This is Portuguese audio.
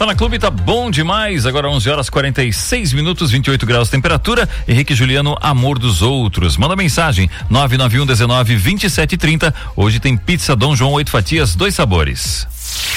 Fala Clube, tá bom demais. Agora 11h46, 28 graus temperatura. Henrique Juliano, amor dos outros. Manda mensagem 991192730. Hoje tem pizza Dom João 8 fatias, 2 sabores.